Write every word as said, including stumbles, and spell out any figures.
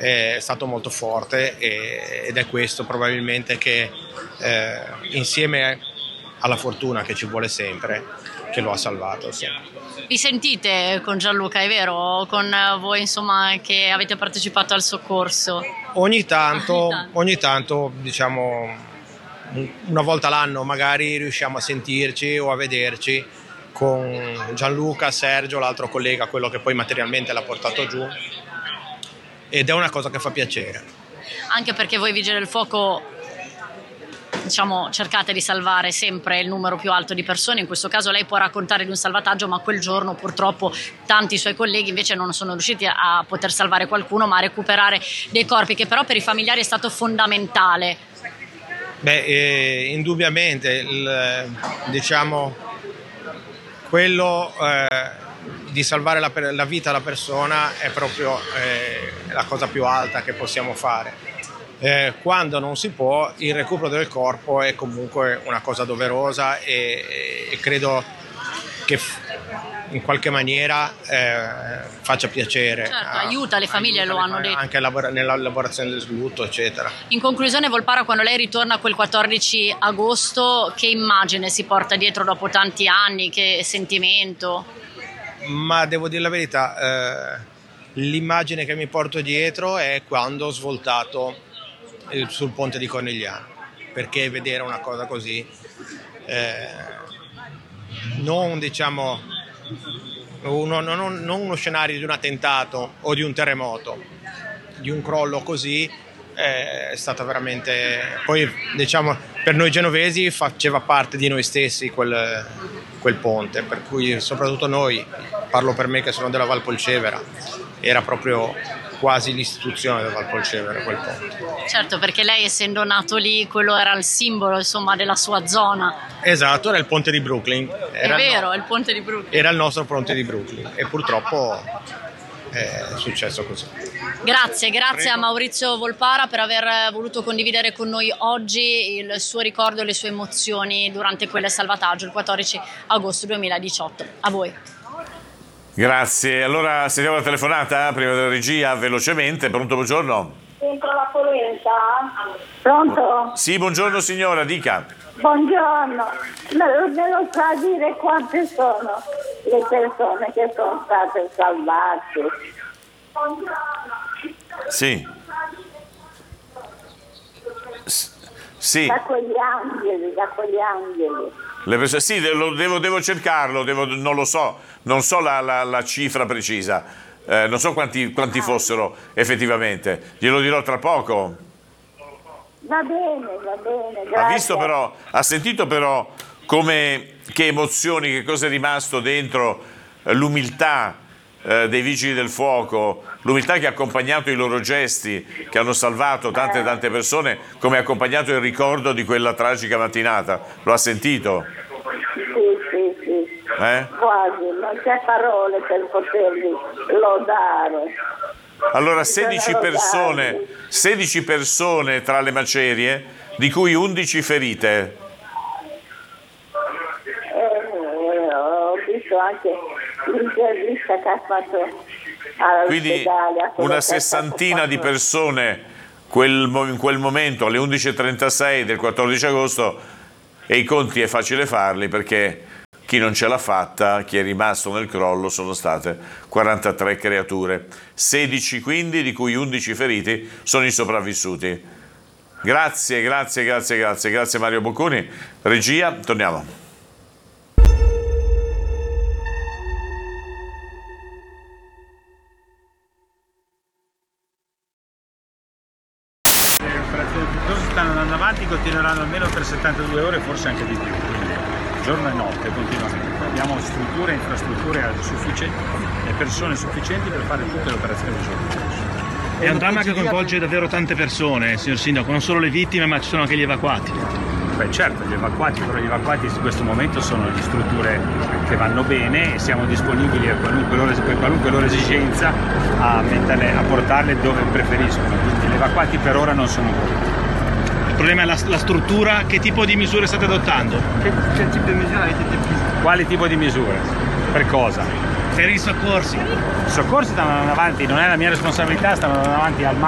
è stato molto forte e, ed è questo probabilmente che eh, insieme alla fortuna che ci vuole sempre, che lo ha salvato. Sì. Vi sentite con Gianluca, è vero? Con voi insomma che avete partecipato al soccorso? Ogni tanto, ogni tanto, ogni tanto diciamo una volta l'anno magari riusciamo a sentirci o a vederci con Gianluca, Sergio, l'altro collega, quello che poi materialmente l'ha portato giù, ed è una cosa che fa piacere. Anche perché voi Vigili del Fuoco, diciamo, cercate di salvare sempre il numero più alto di persone. In questo caso lei può raccontare di un salvataggio, ma quel giorno purtroppo tanti suoi colleghi invece non sono riusciti a poter salvare qualcuno, ma a recuperare dei corpi, che però per i familiari è stato fondamentale. Beh, eh, indubbiamente il, diciamo quello eh, di salvare la, la vita alla persona è proprio eh, la cosa più alta che possiamo fare. Eh, quando non si può, il recupero del corpo è comunque una cosa doverosa e, e credo che f- in qualche maniera eh, faccia piacere. Certo, aiuta le famiglie, aiuta lo hanno detto. Anche labor- nell'elaborazione del lutto, eccetera. In conclusione, Volpara, quando lei ritorna quel quattordici agosto, che immagine si porta dietro dopo tanti anni? Che sentimento? Ma devo dire la verità, eh, l'immagine che mi porto dietro è quando ho svoltato sul ponte di Cornigliano, perché vedere una cosa così eh, non diciamo uno, non, non uno scenario di un attentato o di un terremoto, di un crollo così eh, è stata veramente, poi diciamo per noi genovesi faceva parte di noi stessi quel, quel ponte, per cui soprattutto noi, parlo per me che sono della Val Polcevera, era proprio quasi l'istituzione del Val Polcevera quel ponte. Certo, perché lei essendo nato lì, quello era il simbolo insomma della sua zona. Esatto, era il ponte di Brooklyn. Era è vero, no, è il ponte di Brooklyn. Era il nostro ponte di Brooklyn e purtroppo è successo così. Grazie, grazie Prego. a Maurizio Volpara per aver voluto condividere con noi oggi il suo ricordo e le sue emozioni durante quel salvataggio il quattordici agosto duemiladiciotto. A voi. Grazie, allora sentiamo la telefonata prima della regia velocemente. Pronto, buongiorno. Entro la polenta? Pronto? Sì, buongiorno signora, dica. Buongiorno, me, me lo sa dire quante sono le persone che sono state salvate? Sì. S- sì. Da quegli angeli, da quegli angeli. Le persone, sì, devo, devo, devo cercarlo, devo, non lo so, non so la, la, la cifra precisa, eh, non so quanti, quanti fossero effettivamente, glielo dirò tra poco. Va bene, va bene, grazie. Ha visto però, ha sentito però come, che emozioni, che cosa è rimasto dentro eh, l'umiltà eh, dei Vigili del Fuoco, l'umiltà che ha accompagnato i loro gesti, che hanno salvato tante e tante persone, come ha accompagnato il ricordo di quella tragica mattinata. Lo ha sentito? Sì, sì, sì. Eh? Quasi, non c'è parole per poterli lodare. Allora sedici persone, sedici persone tra le macerie, di cui undici ferite. Eh, ho visto anche l'intervista che ha fatto all'ospedale. Quindi una sessantina di persone quel, in quel momento alle undici e trentasei del quattordici agosto, e i conti è facile farli perché chi non ce l'ha fatta, chi è rimasto nel crollo, sono state quarantatré creature, sedici quindi, di cui undici feriti, sono i sopravvissuti. Grazie, grazie, grazie, grazie, grazie Mario Bocconi. Regia, torniamo. Le operazioni piuttosto stanno andando avanti, continueranno almeno per settantadue ore, forse anche di più. Giorno e notte continuamente. Abbiamo strutture e infrastrutture sufficienti e persone sufficienti per fare tutte le operazioni del giorno. È un dramma che coinvolge davvero tante persone, signor Sindaco, non solo le vittime ma ci sono anche gli evacuati. Beh certo, gli evacuati, però gli evacuati in questo momento sono le strutture che vanno bene e siamo disponibili a qualunque loro, per qualunque loro esigenza a, metterle, a portarle dove preferiscono. Quindi gli evacuati per ora non sono pronti. Il problema è la, la struttura, che tipo di misure state adottando? Che, che tipo di misure avete deciso? Quale tipo di misure? Per cosa? Per i soccorsi. I soccorsi stanno andando avanti, non è la mia responsabilità, stanno andando avanti al